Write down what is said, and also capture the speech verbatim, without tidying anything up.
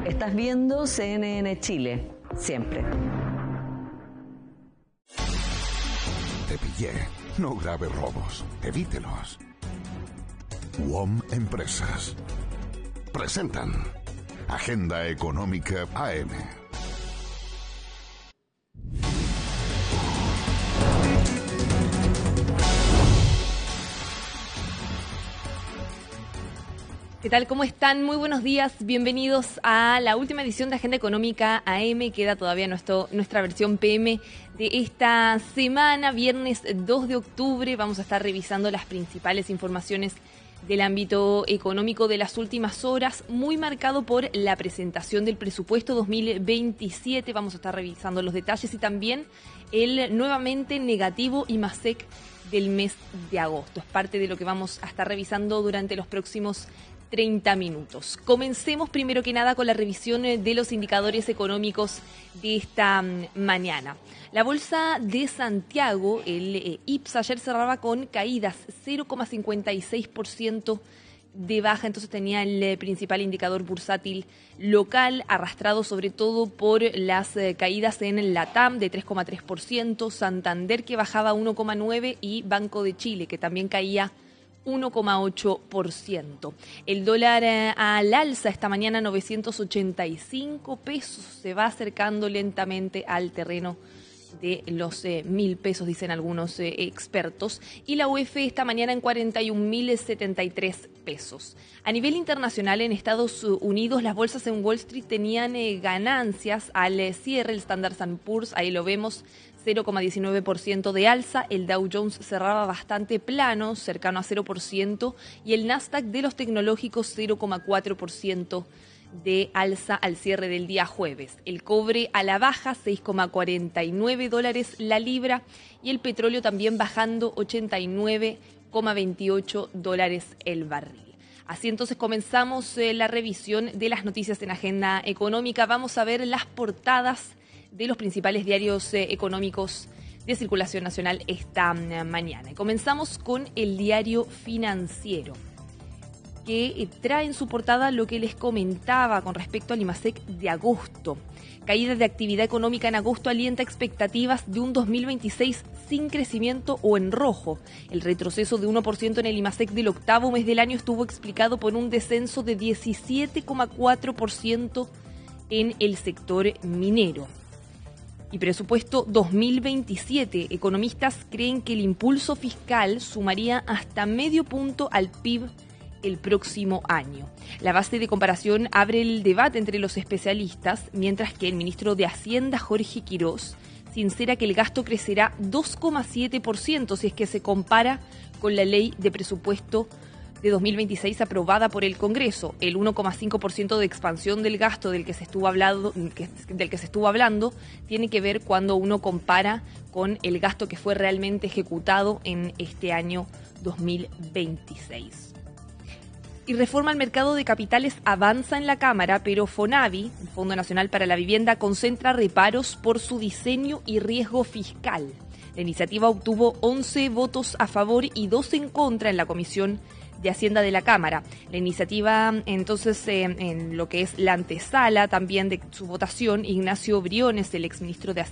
Estás viendo C N N Chile, siempre. Te pillé. No grave robos. Evítelos. U O M Empresas presentan Agenda Económica A M. ¿Qué tal? ¿Cómo están? Muy buenos días. Bienvenidos a la última edición de Agenda Económica A M. Queda todavía nuestro, nuestra versión P M de esta semana, viernes dos de octubre. Vamos a estar revisando las principales informaciones del ámbito económico de las últimas horas, muy marcado por la presentación del presupuesto dos mil veintisiete. Vamos a estar revisando los detalles y también el nuevamente negativo IMASEC del mes de agosto. Es parte de lo que vamos a estar revisando durante los próximos treinta minutos. Comencemos primero que nada con la revisión de los indicadores económicos de esta mañana. La Bolsa de Santiago, el eh, I P S A, ayer cerraba con caídas cero coma cincuenta y seis por ciento de baja, entonces tenía el eh, principal indicador bursátil local, arrastrado sobre todo por las eh, caídas en LATAM de tres coma tres por ciento, Santander que bajaba uno coma nueve por ciento y Banco de Chile que también caía uno coma ocho por ciento. El dólar eh, al alza esta mañana novecientos ochenta y cinco pesos, se va acercando lentamente al terreno de los eh, mil pesos, dicen algunos eh, expertos, y la U F esta mañana en cuarenta y un mil setenta y tres pesos. A nivel internacional, en Estados Unidos, las bolsas en Wall Street tenían eh, ganancias al eh, cierre, el Standard and Poor's, ahí lo vemos, cero coma diecinueve por ciento de alza, el Dow Jones cerraba bastante plano, cercano a cero por ciento, y el Nasdaq de los tecnológicos cero coma cuatro por ciento de alza al cierre del día jueves. El cobre a la baja, seis coma cuarenta y nueve dólares la libra, y el petróleo también bajando ochenta y nueve coma veintiocho dólares el barril. Así entonces comenzamos eh, la revisión de las noticias en Agenda Económica. Vamos a ver las portadas de los principales diarios eh, económicos de circulación nacional esta uh, mañana. Y comenzamos con el Diario Financiero, que eh, trae en su portada lo que les comentaba con respecto al IMASEC de agosto. Caída de actividad económica en agosto alienta expectativas de un dos mil veintiséis sin crecimiento o en rojo. El retroceso de uno por ciento en el IMASEC del octavo mes del año estuvo explicado por un descenso de diecisiete coma cuatro por ciento en el sector minero. Y presupuesto dos mil veintisiete. Economistas creen que el impulso fiscal sumaría hasta medio punto al P I B el próximo año. La base de comparación abre el debate entre los especialistas, mientras que el ministro de Hacienda, Jorge Quirós, sincera que el gasto crecerá dos coma siete por ciento si es que se compara con la ley de presupuesto de dos mil veintiséis aprobada por el Congreso. El uno coma cinco por ciento de expansión del gasto del que se estuvo hablando, que, del que se estuvo hablando tiene que ver cuando uno compara con el gasto que fue realmente ejecutado en este año dos mil veintiséis. Y reforma al mercado de capitales avanza en la Cámara, pero FONAVI, el Fondo Nacional para la Vivienda, concentra reparos por su diseño y riesgo fiscal. La iniciativa obtuvo once votos a favor y dos en contra en la Comisión de Hacienda de la Cámara. La iniciativa, entonces, eh, en lo que es la antesala también de su votación, Ignacio Briones, el exministro de Hacienda,